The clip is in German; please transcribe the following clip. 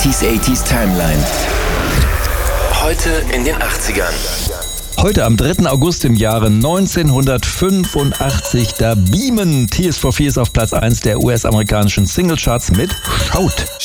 80s Timeline. Heute in den 80ern. Heute am 3. August im Jahre 1985, da beamen Tears for Fears auf Platz 1 der US-amerikanischen Singlecharts mit Shout.